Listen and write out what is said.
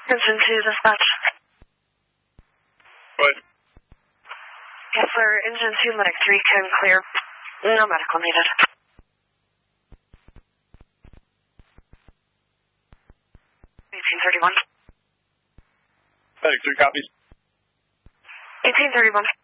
Engine 2 dispatch. What? Yes, sir. Engine 2, medic 3 can clear. No medical needed. 1831. Medic 3 copies. 1831.